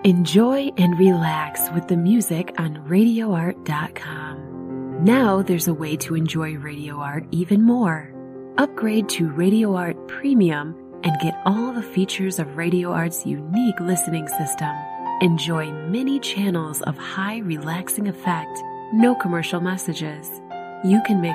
Enjoy and relax with the music on RadioArt.com. Now there's a way to enjoy Radio Art even more. Upgrade to Radio Art Premium and get all the features of Radio Art's unique listening system. Enjoy many channels of high relaxing effect, no commercial messages. You can make